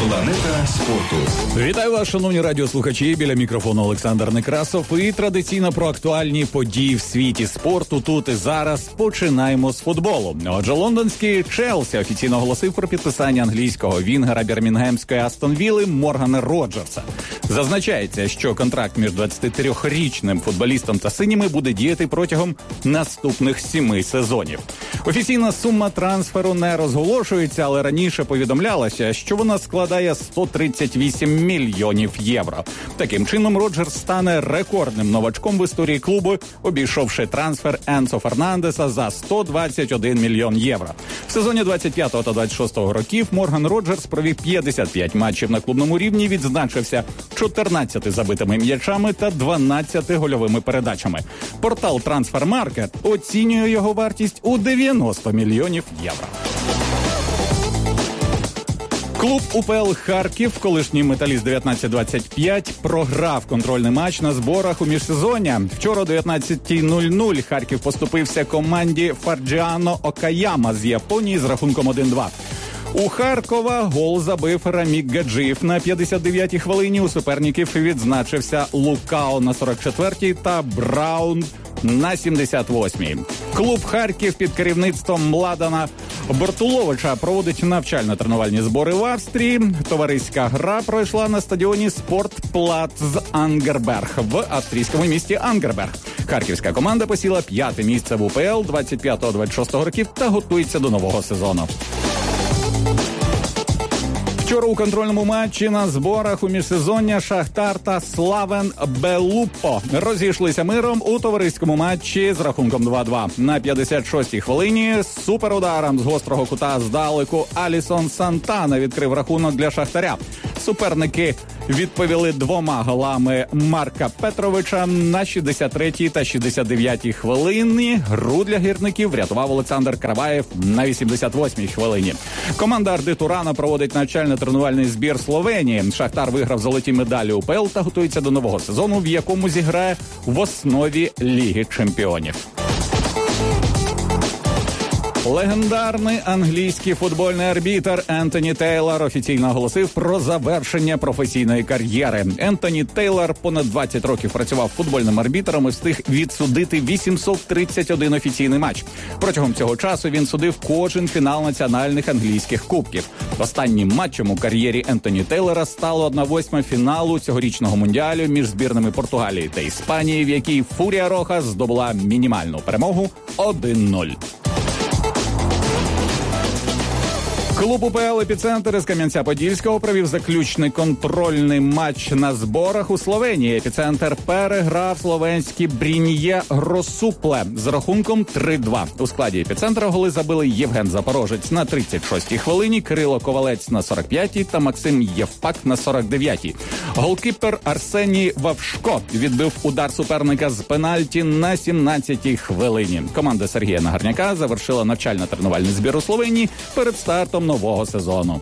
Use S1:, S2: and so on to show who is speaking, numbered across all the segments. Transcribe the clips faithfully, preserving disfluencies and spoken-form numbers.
S1: Планета спорту.
S2: Вітаю вас, шановні радіослухачі. Біля мікрофону Олександр Некрасов. І традиційно про актуальні події в світі спорту тут і зараз починаємо з футболу. Отже, лондонський Челсі офіційно оголосив про підписання англійського вінгера бірмінгемської Астон Вілли Моргана Роджерса. Зазначається, що контракт між двадцятитрирічним футболістом та синіми буде діяти протягом наступних сіми сезонів. Офіційна сума трансферу не розголошується, але раніше повідомлялося, що вона складає сто тридцять вісім мільйонів євро. Таким чином, Роджерс стане рекордним новачком в історії клубу, обійшовши трансфер Енцо Фернандеса за сто двадцять один мільйон євро. В сезоні двадцять п'ятого та двадцять шостого років Морган Роджерс провів п'ятдесят п'ять матчів на клубному рівні, відзначився чотирнадцятьма забитими м'ячами та дванадцятьма гольовими передачами. Портал Трансфермаркет оцінює його вартість у дев'яносто мільйонів євро. Клуб УПЛ «Харків», колишній «Металіст» дев'ятнадцять двадцять п'ять, програв контрольний матч на зборах у міжсезоння. Вчора о дев'ятнадцятій нуль нуль Харків поступився команді Фарджіано Окаяма з Японії з рахунком один-два. У Харкова гол забив Рамік Гаджиєв на п'ятдесят дев'ятій хвилині. У суперників відзначився Лукао на сорок четвертій та Браун на сімдесят восьмій. Клуб «Харків» під керівництвом Младена Бортуловича проводить навчально-тренувальні збори в Австрії. Товариська гра пройшла на стадіоні «Спортплац» Ангерберг в австрійському місті Ангерберг. Харківська команда посіла п'яте місце в УПЛ двадцять п'ятого двадцять шостого років та готується до нового сезону. Вчора у контрольному матчі на зборах у міжсезоння Шахтар та Славен Белупо розійшлися миром у товариському матчі з рахунком два-два. На п'ятдесят шостій хвилині з суперударом з гострого кута здалеку Алісон Сантана відкрив рахунок для Шахтаря. Суперники відповіли двома голами Марка Петровича на шістдесят третій та шістдесят дев'ятій хвилині. Гру для гірників врятував Олександр Караваєв на вісімдесят восьмій хвилині. Команда Арди Турана проводить навчально-тренувальний збір Словенії. Шахтар виграв золоті медалі УПЛ та готується до нового сезону, в якому зіграє в основі Ліги чемпіонів. Легендарний англійський футбольний арбітр Ентоні Тейлор офіційно оголосив про завершення професійної кар'єри. Ентоні Тейлор понад двадцять років працював футбольним арбітром і встиг відсудити вісімсот тридцять один офіційний матч. Протягом цього часу він судив кожен фінал національних англійських кубків. Останнім матчем у кар'єрі Ентоні Тейлора стало одна восьма фіналу цьогорічного мундіалю між збірними Португалії та Іспанії, в якій Фурія Роха здобула мінімальну перемогу один-нуль. Клуб УПЛ «Епіцентр» із Кам'янця-Подільського провів заключний контрольний матч на зборах у Словенії. «Епіцентр» переграв словенські Брін'є Гросупле з рахунком три-два. У складі «Епіцентра» голи забили Євген Запорожець на тридцять шостій хвилині, Кирило Ковалець на сорок п'ятій та Максим Євпак на сорок дев'ятій. Голкіпер Арсеній Вавшко відбив удар суперника з пенальті на сімнадцятій хвилині. Команда Сергія Нагарняка завершила навчально-тренувальний збір у Словенії перед стартом нового сезону.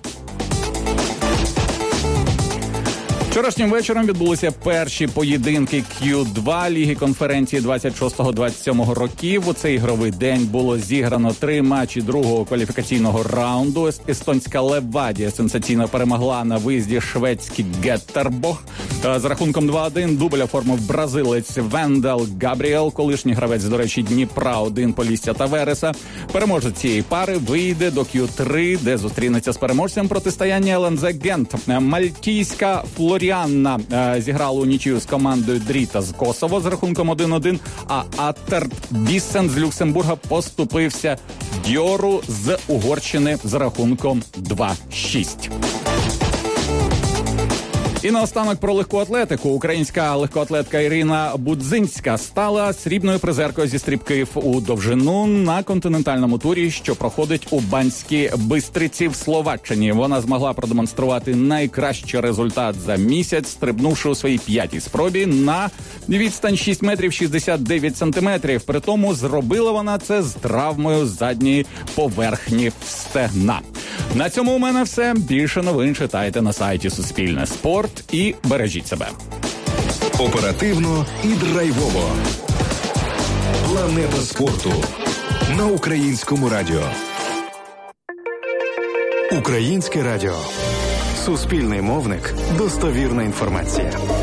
S2: Вчорашнім вечором відбулися перші поєдинки к'ю два Ліги конференції двадцять шостого двадцять сьомого років. У цей ігровий день було зіграно три матчі другого кваліфікаційного раунду. Естонська Левадія сенсаційно перемогла на виїзді шведський Геттербох. З рахунком два-один дубль оформив бразилець Вендел Габріел, колишній гравець, до речі, Дніпра один Полісся та Вереса. Переможець цієї пари вийде до к'ю три, де зустрінеться з переможцем протистояння ел ен зет Гент. Мальтійська Флоріанна е, зіграла у нічию з командою Дріта з Косово з рахунком один-один, а Аттерд Біссен з Люксембурга поступився Дьору з Угорщини з рахунком два-шість. І наостанок про легку атлетику. Українська легкоатлетка Ірина Будзинська стала срібною призеркою зі стрибків у довжину на континентальному турі, що проходить у Банській Бистриці в Словаччині. Вона змогла продемонструвати найкращий результат за місяць, стрибнувши у своїй п'ятій спробі на відстань шість метрів шістдесят дев'ять сантиметрів. При тому зробила вона це з травмою задньої поверхні стегна. На цьому у мене все. Більше новин читайте на сайті Суспільне Спорт і бережіть себе.
S1: Оперативно і драйвово. Планета спорту на Українському радіо. Українське радіо.
S3: Суспільний мовник. Достовірна інформація.